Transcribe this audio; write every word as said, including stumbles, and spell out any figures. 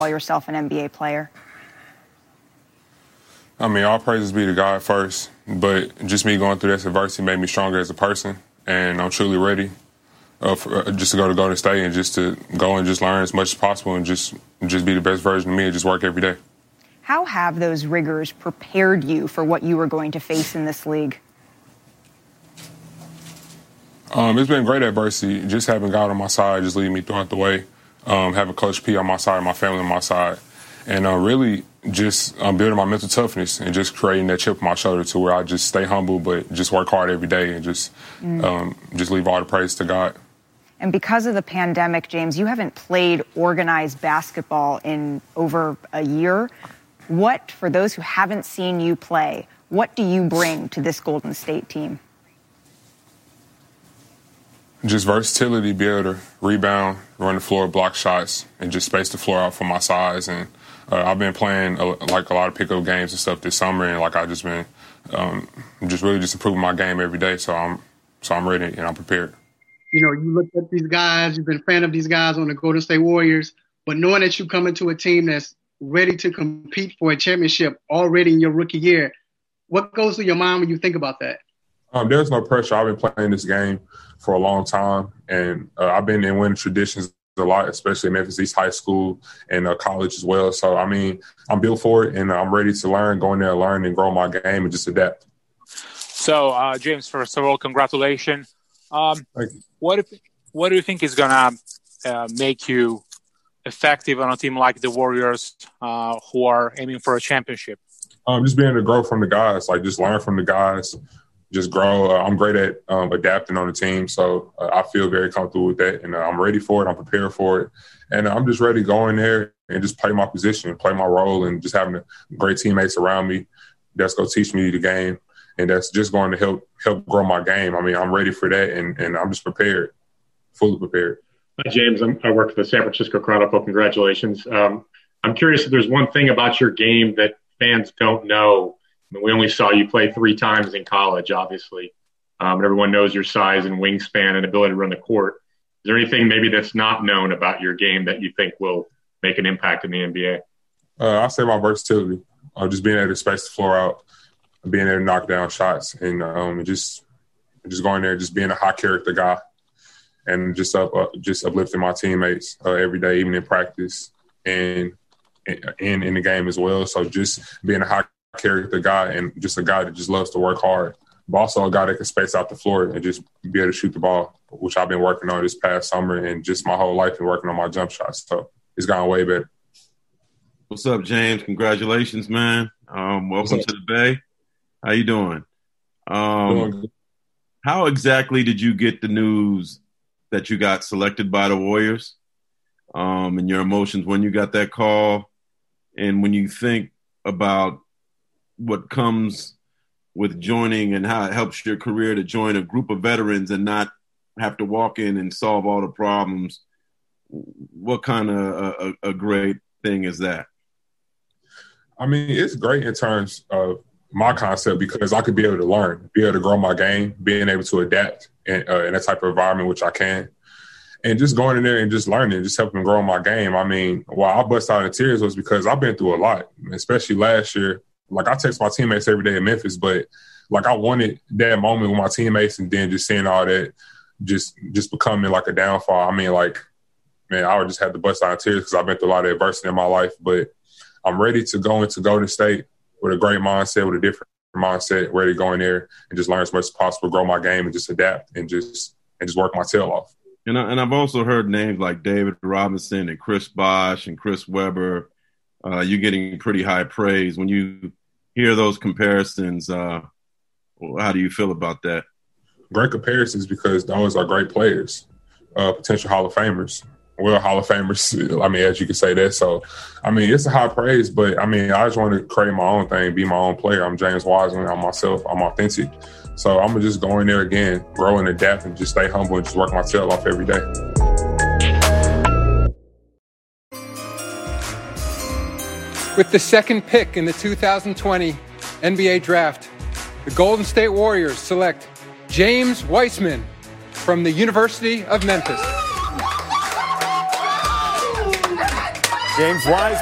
yourself an N B A player? I mean, all praises be to God first, but just me going through this adversity made me stronger as a person, and I'm truly ready uh, for, uh, just to go to Golden State and just to go and just learn as much as possible and just just be the best version of me and just work every day. How have those rigors prepared you for what you were going to face in this league? Um, it's been great adversity, just having God on my side, just leading me throughout the way, um, having Coach P on my side, my family on my side, and uh, really just um, building my mental toughness and just creating that chip on my shoulder to where I just stay humble but just work hard every day and just mm. um, just leave all the praise to God. And because of the pandemic, James, you haven't played organized basketball in over a year. What, for those who haven't seen you play, what do you bring to this Golden State team? Just versatility, be able to rebound, run the floor, block shots, and just space the floor out for my size. And uh, I've been playing a, like a lot of pickup games and stuff this summer, and like I just been um, just really just improving my game every day. So I'm so I'm ready and I'm prepared. You know, you look at these guys, you've been a fan of these guys on the Golden State Warriors, but knowing that you come into a team that's ready to compete for a championship already in your rookie year, what goes through your mind when you think about that? Um, there's no pressure. I've been playing this game for a long time, and uh, I've been in winning traditions a lot, especially at Memphis East High School and uh, college as well. So, I mean, I'm built for it, and I'm ready to learn, go in there and learn and grow my game and just adapt. So, uh, James, first of all, congratulations. Um, Thank you. What, if, what do you think is going to uh, make you effective on a team like the Warriors uh, who are aiming for a championship? Um, just being able to grow from the guys, like just learn from the guys. Just grow. Uh, I'm great at um, adapting on the team, so uh, I feel very comfortable with that, and uh, I'm ready for it. I'm prepared for it, and I'm just ready to go in there and just play my position, play my role, and just having great teammates around me that's going to teach me the game, and that's just going to help help grow my game. I mean, I'm ready for that, and, and I'm just prepared, fully prepared. Hi, James. I'm, I work for the San Francisco Chronicle. Congratulations. Um, I'm curious if there's one thing about your game that fans don't know. I mean, we only saw you play three times in college, obviously. Um, and everyone knows your size and wingspan and ability to run the court. Is there anything maybe that's not known about your game that you think will make an impact in the N B A? Uh, I'll say my versatility. Uh, just being able to space the floor out, being able to knock down shots, and um, just just going there, just being a high character guy, and just up, uh, just uplifting my teammates uh, every day, even in practice and in in the game as well. So just being a high character guy and just a guy that just loves to work hard, but also a guy that can space out the floor and just be able to shoot the ball, which I've been working on this past summer and just my whole life and working on my jump shots. So it's gone way better. What's up, James? Congratulations, man. Um, welcome to the Bay. How you doing? Um, doing how exactly did you get the news that you got selected by the Warriors, um, and your emotions when you got that call, and when you think about what comes with joining and how it helps your career to join a group of veterans and not have to walk in and solve all the problems, what kind of a, a, a great thing is that? I mean, it's great in terms of my concept because I could be able to learn, be able to grow my game, being able to adapt in, uh, in that type of environment, which I can. And just going in there and just learning, just helping grow my game. I mean, why I bust out in tears was because I've been through a lot, especially last year. Like, I text my teammates every day in Memphis, but, like, I wanted that moment with my teammates and then just seeing all that just just becoming, like, a downfall. I mean, like, man, I would just have to bust out in tears because I've been through a lot of adversity in my life. But I'm ready to go into Golden State with a great mindset, with a different mindset, ready to go in there and just learn as much as possible, grow my game, and just adapt and just and just work my tail off. And, I, and I've also heard names like David Robinson and Chris Bosh and Chris Webber. Uh, you're getting pretty high praise. When you hear those comparisons, uh, how do you feel about that? Great comparisons because those are great players, uh, potential Hall of Famers. Well, Hall of Famers, I mean, as you can say that. So, I mean, it's a high praise, but, I mean, I just want to create my own thing, be my own player. I'm James Wiseman. I'm myself. I'm authentic. So I'm going to just go in there again, grow and adapt and just stay humble and just work my tail off every day. With the second pick in the two thousand twenty N B A Draft, the Golden State Warriors select James Wiseman from the University of Memphis. James Wiseman.